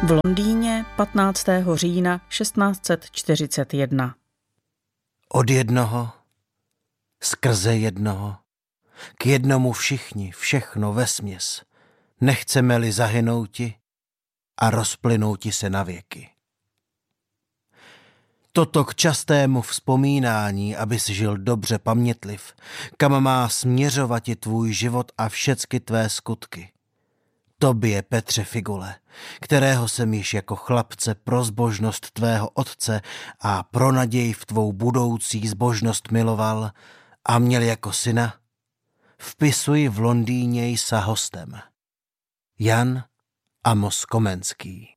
V Londýně 15. října 1641. Od jednoho, skrze jednoho, k jednomu všichni, všechno vesměs, nechceme-li zahynouti a rozplynouti se na věky. Toto k častému vzpomínání, abys žil dobře pamětliv, kam má směřovati tvůj život a všecky tvé skutky. Tobě, Petře Figule, kterého jsem již jako chlapce pro zbožnost tvého otce a pro naději v tvou budoucí zbožnost miloval a měl jako syna, vpisuji v Londýně sa hostem. Jan Amos Komenský.